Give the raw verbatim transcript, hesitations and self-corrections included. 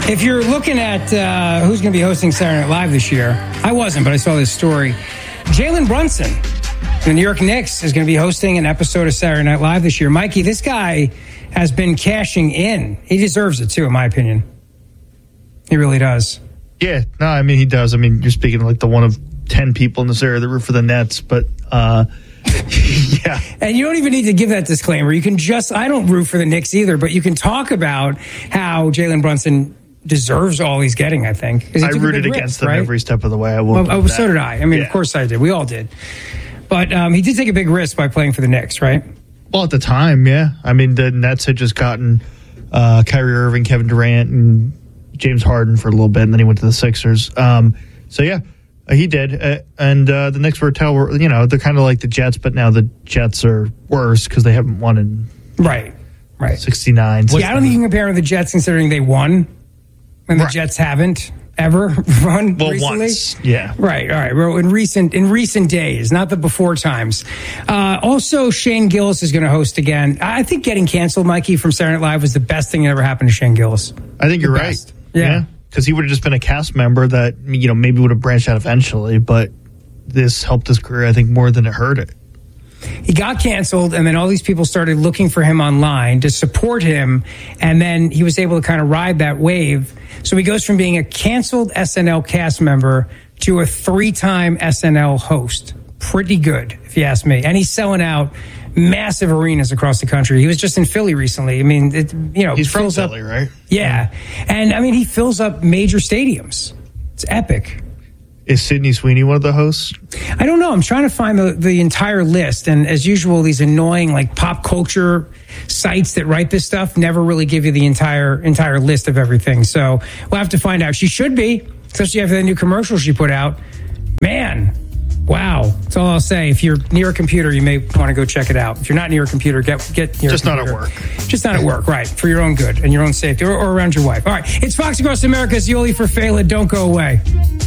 If you're looking at uh, who's going to be hosting Saturday Night Live this year, I wasn't, but I saw this story. Jalen Brunson, the New York Knicks, is going to be hosting an episode of Saturday Night Live this year. Mikey, this guy has been cashing in. He deserves it, too, in my opinion. He really does. Yeah, no, I mean, he does. I mean, you're speaking like the one of ten people in this area that root for the Nets, but uh, yeah. And you don't even need to give that disclaimer. You can just, I don't root for the Knicks either, but you can talk about how Jalen Brunson deserves all he's getting, I think. I rooted against risk, them right? every step of the way. I will. Well, oh, so did I. I mean, yeah. Of course I did. We all did. But um, he did take a big risk by playing for the Knicks, right? Well, at the time, yeah. I mean, the Nets had just gotten uh, Kyrie Irving, Kevin Durant, and James Harden for a little bit, and then he went to the Sixers. Um, so, yeah, he did. Uh, and uh, the Knicks were, tell, you know, they're kind of like the Jets, but now the Jets are worse because they haven't won in right, right. sixty-nine. Yeah, I don't think you can compare with the Jets considering they won. And the right. Jets haven't ever run well, recently. Once, yeah. Right, all right. Well, in recent in recent days, not the before times. Uh, also, Shane Gillis is going to host again. I think getting canceled, Mikey, from Saturday Night Live was the best thing that ever happened to Shane Gillis. I think you're the right. Best. Yeah. Because yeah. he would have just been a cast member that, you know, maybe would have branched out eventually, but this helped his career, I think, more than it hurt it. He got canceled, and then all these people started looking for him online to support him, and then he was able to kind of ride that wave. So he goes from being a canceled S N L cast member to a three-time S N L host. Pretty good, if you ask me. And he's selling out massive arenas across the country. He was just in Philly recently. I mean, it, you know, he's from Philly, up, right? Yeah, and I mean, he fills up major stadiums. It's epic. Is Sydney Sweeney one of the hosts? I don't know. I'm trying to find the, the entire list. And as usual, these annoying like pop culture sites that write this stuff never really give you the entire entire list of everything. So we'll have to find out. She should be, especially after the new commercial she put out. Man, wow. That's all I'll say. If you're near a computer, you may want to go check it out. If you're not near a computer, get get near Just a computer. not at work. Just not at work, right. For your own good and your own safety or, or around your wife. All right. It's Fox Across America's Yoli for Fela. Don't go away.